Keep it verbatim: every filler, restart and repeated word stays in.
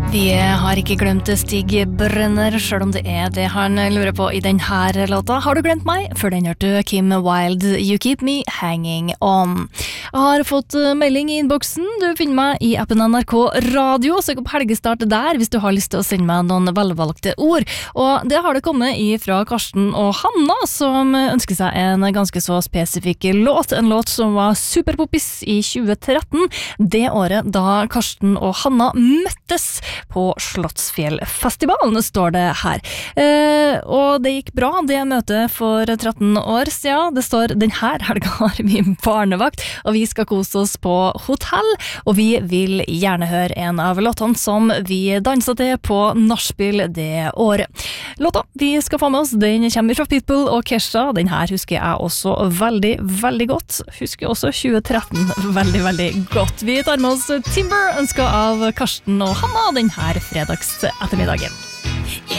Vi har ikke glemt Stig Brenner, selv om det er det han lurer på i denne låta. Har du glemt meg? Før den hørte du Kim Wilde, You Keep Me Hanging On. Jeg har fått melding i innboksen. Du finner meg i appen N R K Radio. Søk opp helgestart der hvis du har lyst til å sende meg noen velvalgte ord. Og det har det kommet fra Karsten og Hanna, som ønsker seg en ganske så spesifikk låt. En låt som var superpoppis i tjue tretten, det året da Karsten og Hanna møttes på Slottsfjellfestivalen, står det her. Eh, og det gikk bra, det møtet for tretten år siden. Det står, den her helga har vi barnevakt, og vi skal kose oss på hotell, og vi vil gjerne høre en av låtene som vi danset til på nachspiel det året. Låta vi skal få med oss, den kommer fra Pitbull og Kesha. Den her husker jeg også veldig, veldig godt. Husker også tjue tretten veldig, veldig godt. Vi tar med oss Timber, ønsket av Karsten og Hanna, den her fredags ettermiddagen.